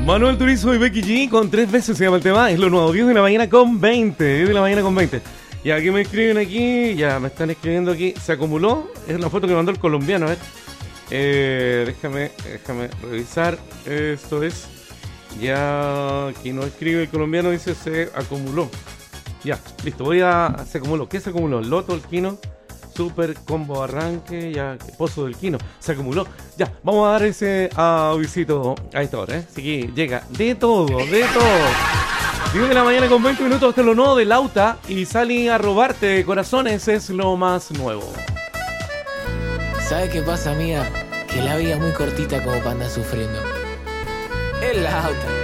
Manuel Turizo y Becky G con 3 veces se llama el tema. Es lo nuevo, 10 de la mañana con 20. 10 de la mañana con 20. Y aquí me escriben aquí, ya me están escribiendo aquí. Se acumuló, es la foto que mandó el colombiano, a ver. Déjame revisar. Esto es. Ya aquí no escribe el colombiano, dice se acumuló. Ya, listo, se acumuló. ¿Qué se acumuló? Loto, el Kino, Super Combo Arranque, ya, Pozo del Kino. Se acumuló. Ya, vamos a dar ese avisito a esta hora, ¿eh? Así que llega de todo, de todo. 10 de la mañana con 20 minutos, hasta lo nuevo de Lauta y salí a robarte corazones, es lo más nuevo. ¿Sabes qué pasa, amiga? Que la vida es muy cortita como para andar sufriendo. El Lauta.